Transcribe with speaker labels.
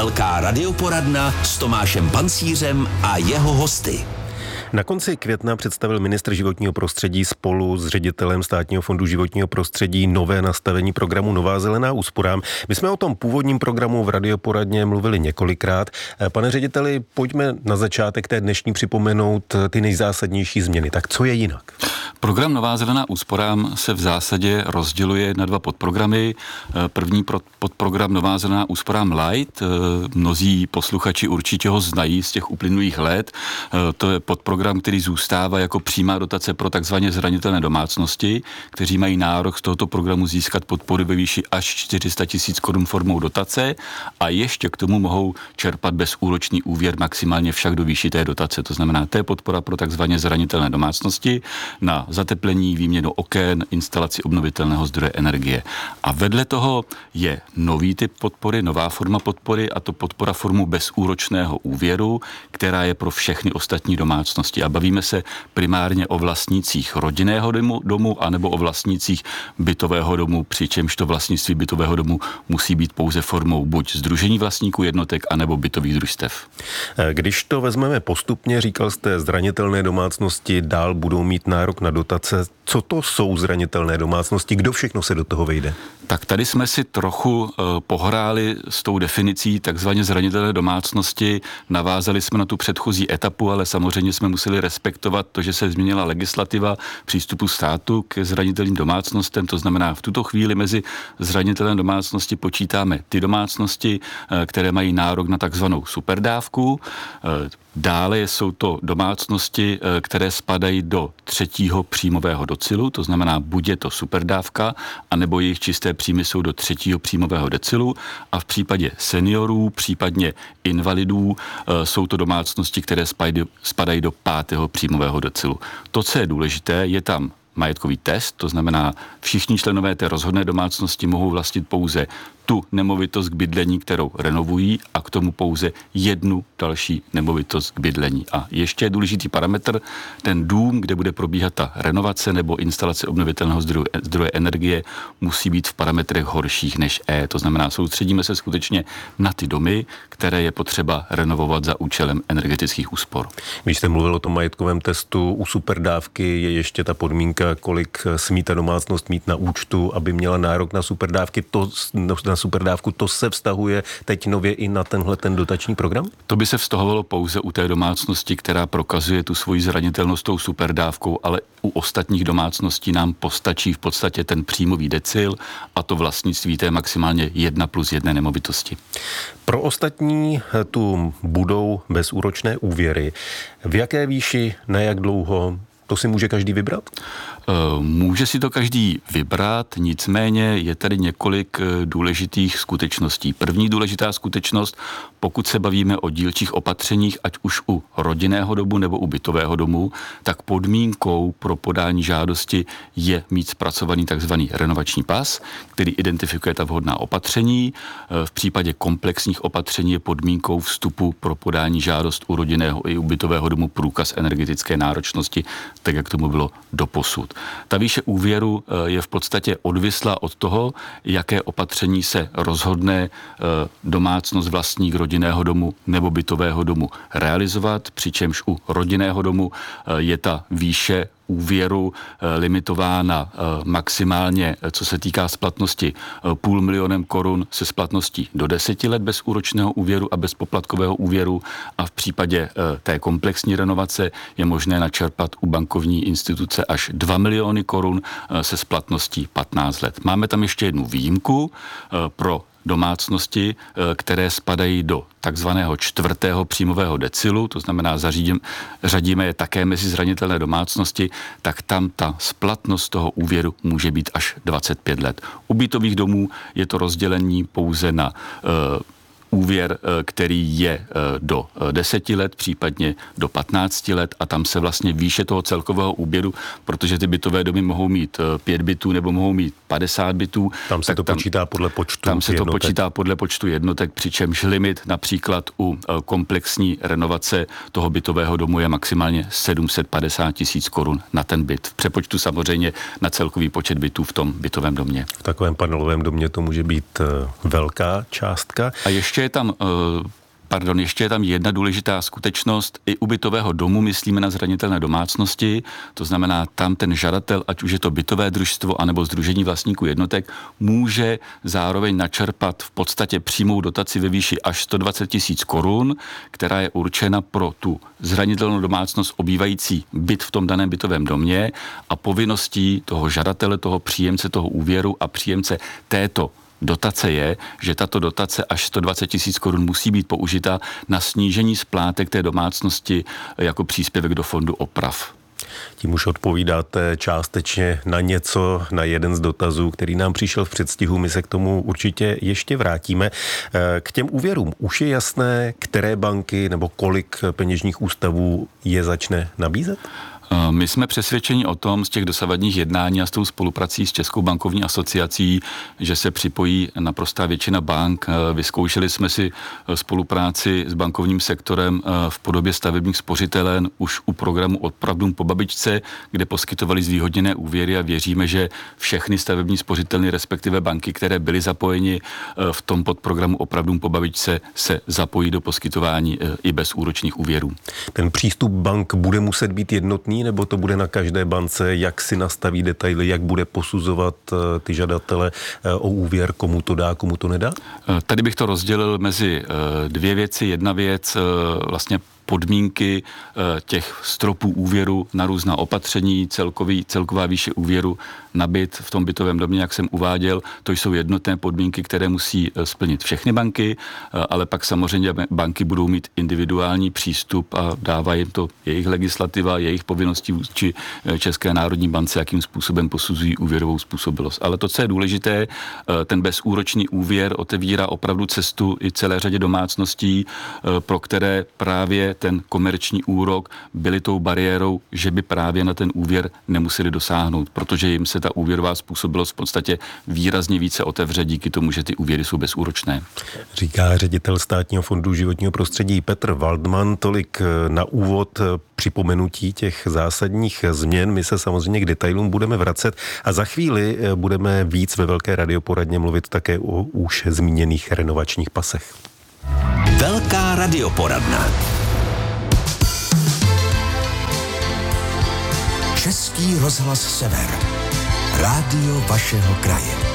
Speaker 1: Velká radioporadna s Tomášem Pancířem a jeho hosty.
Speaker 2: Na konci května představil ministr životního prostředí spolu s ředitelem Státního fondu životního prostředí nové nastavení programu Nová zelená úsporám. My jsme o tom původním programu v radioporadně mluvili několikrát. Pane řediteli, pojďme na začátek té dnešní připomenout ty nejzásadnější změny. Tak co je jinak?
Speaker 3: Program Nová zelená úsporám se v zásadě rozděluje na dva podprogramy. První podprogram Nová zelená úsporám Light. Mnozí posluchači určitě ho znají z těch uplynulých let. To je podprogram, který zůstává jako přímá dotace pro takzvaně zranitelné domácnosti, kteří mají nárok z tohoto programu získat podpory ve výši až 400 000 korun formou dotace a ještě k tomu mohou čerpat bezúročný úvěr maximálně však do výši té dotace. To znamená, to je podpora pro takzvaně zranitelné domácnosti na zateplení, výměnu oken, instalaci obnovitelného zdroje energie. A vedle toho je nový typ podpory, nová forma podpory, a to podpora formou bezúročného úvěru, která je pro všechny ostatní domácnosti. A bavíme se primárně o vlastnících rodinného domu anebo o vlastnících bytového domu, přičemž to vlastnictví bytového domu musí být pouze formou buď sdružení vlastníků jednotek, anebo bytových družstev.
Speaker 2: Když to vezmeme postupně, říkal jste, zranitelné domácnosti dál budou mít nárok na dotace. Co to jsou zranitelné domácnosti? Kdo všechno se do toho vejde?
Speaker 3: Tak tady jsme si trochu pohráli s tou definicí takzvaně zranitelné domácnosti. Navázali jsme na tu předchozí etapu, ale samozřejmě jsme museli respektovat to, že se změnila legislativa přístupu státu k zranitelným domácnostem. To znamená, v tuto chvíli mezi zranitelné domácnosti počítáme ty domácnosti, které mají nárok na takzvanou superdávku. Dále jsou to domácnosti, které spadají do třetího příjmového decilu, to znamená, buď je to superdávka, anebo jejich čisté příjmy jsou do třetího příjmového decilu, a v případě seniorů, případně invalidů, jsou to domácnosti, které spadají do pátého příjmového decilu. To, co je důležité, je tam majetkový test, to znamená, všichni členové té rozhodné domácnosti mohou vlastnit pouze tu nemovitost k bydlení, kterou renovují, a k tomu pouze jednu další nemovitost k bydlení. A ještě je důležitý parametr, ten dům, kde bude probíhat ta renovace nebo instalace obnovitelného zdroje energie, musí být v parametrech horších než E. To znamená, soustředíme se skutečně na ty domy, které je potřeba renovovat za účelem energetických úspor.
Speaker 2: Když jste mluvil o tom majetkovém testu, u superdávky je ještě ta podmínka, kolik smí ta domácnost mít na účtu, aby měla nárok na superdávky. Na superdávku, to se vztahuje teď nově i na ten dotační program?
Speaker 3: To by se vztahovalo pouze u té domácnosti, která prokazuje tu svoji zranitelnost tou superdávkou, ale u ostatních domácností nám postačí v podstatě ten příjmový decil, a to vlastnictví té maximálně 1+1 nemovitosti.
Speaker 2: Pro ostatní tu budou bezúročné úvěry. V jaké výši, na jak dlouho? To si může každý vybrat?
Speaker 3: Může si to každý vybrat, nicméně je tady několik důležitých skutečností. První důležitá skutečnost, pokud se bavíme o dílčích opatřeních, ať už u rodinného domu nebo u bytového domu, tak podmínkou pro podání žádosti je mít zpracovaný takzvaný renovační pas, který identifikuje ta vhodná opatření. V případě komplexních opatření je podmínkou vstupu pro podání žádost u rodinného i u bytového domu průkaz energetické náročnosti, tak jak tomu bylo doposud. Ta výše úvěru je v podstatě odvislá od toho, jaké opatření se rozhodne domácnost, vlastník rodinného domu nebo bytového domu realizovat, přičemž u rodinného domu je ta výše úvěru limitována maximálně, co se týká splatnosti, 500 000 korun se splatností do 10 let bezúročného úvěru a bezpoplatkového úvěru, a v případě té komplexní renovace je možné načerpat u bankovní instituce až 2 miliony korun se splatností 15 let. Máme tam ještě jednu výjimku pro domácnosti, které spadají do takzvaného 4. příjmového decilu, to znamená řadíme je také mezi zranitelné domácnosti, tak tam ta splatnost toho úvěru může být až 25 let. U bytových domů je to rozdělení pouze na úvěr, který je do 10 let, případně do 15 let, a tam se vlastně výše toho celkového úvěru, protože ty bytové domy mohou mít 5 bytů nebo mohou mít 50 bytů.
Speaker 2: Tam se to počítá podle počtu
Speaker 3: Tam se
Speaker 2: jednotek.
Speaker 3: to počítá podle počtu jednotek, přičemž limit například u komplexní renovace toho bytového domu je maximálně 750 000 korun na ten byt. V přepočtu samozřejmě na celkový počet bytů v tom bytovém domě.
Speaker 2: V takovém panelovém domě to může být velká částka.
Speaker 3: A ještě Ještě je tam jedna důležitá skutečnost. I u bytového domu myslíme na zranitelné domácnosti, to znamená, tam ten žadatel, ať už je to bytové družstvo anebo sdružení vlastníků jednotek, může zároveň načerpat v podstatě přímou dotaci ve výši až 120 000 korun, která je určena pro tu zranitelnou domácnost obývající byt v tom daném bytovém domě, a povinností toho žadatele, toho příjemce toho úvěru a příjemce této dotace je, že tato dotace až 120 000 korun musí být použita na snížení splátek té domácnosti jako příspěvek do fondu oprav.
Speaker 2: Tím už odpovídáte částečně na jeden z dotazů, který nám přišel v předstihu. My se k tomu určitě ještě vrátíme. K těm úvěrům už je jasné, které banky nebo kolik peněžních ústavů je začne nabízet?
Speaker 3: My jsme přesvědčeni o tom z těch dosavadních jednání a s tou spoluprací s Českou bankovní asociací, že se připojí naprostá většina bank. Vyzkoušeli jsme si spolupráci s bankovním sektorem v podobě stavebních spořitelen už u programu Opravdům po babičce, kde poskytovali zvýhodněné úvěry, a věříme, že všechny stavební spořitelny, respektive banky, které byly zapojeni v tom podprogramu Opravdům po babičce, se zapojí do poskytování i bezúročných úvěrů.
Speaker 2: Ten přístup bank bude muset být jednotný, nebo to bude na každé bance, jak si nastaví detaily, jak bude posuzovat ty žadatele o úvěr, komu to dá, komu to nedá?
Speaker 3: Tady bych to rozdělil mezi dvě věci. Jedna věc vlastně podmínky těch stropů úvěru na různá opatření, celková výše úvěru na byt v tom bytovém domě, jak jsem uváděl, to jsou jednotné podmínky, které musí splnit všechny banky, ale pak samozřejmě banky budou mít individuální přístup a dává jim to jejich legislativa, jejich povinností vůči České národní bance, jakým způsobem posuzují úvěrovou způsobilost. Ale to, co je důležité, ten bezúročný úvěr otevírá opravdu cestu i celé řadě domácností, pro které právě ten komerční úrok byly tou bariérou, že by právě na ten úvěr nemuseli dosáhnout, protože jim se ta úvěrová způsobilost v podstatě výrazně více otevře díky tomu, že ty úvěry jsou bezúročné.
Speaker 2: Říká ředitel Státního fondu životního prostředí Petr Waldman. Tolik na úvod připomenutí těch zásadních změn. My se samozřejmě k detailům budeme vracet a za chvíli budeme víc ve Velké radioporadně mluvit také o už zmíněných renovačních pasech.
Speaker 1: Velká radioporadna. Český rozhlas Sever. Rádio vašeho kraje.